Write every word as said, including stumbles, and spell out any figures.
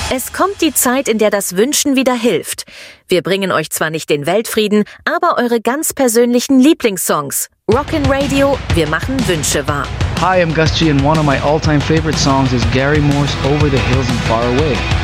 Es kommt die Zeit, in der das Wünschen wieder hilft. Wir bringen euch zwar nicht den Weltfrieden, aber eure ganz persönlichen Lieblingssongs. Rockin' Radio, wir machen Wünsche wahr. Hi, I'm Gus G and one of my all-time favorite songs is Gary Moore's Over the Hills and Far Away.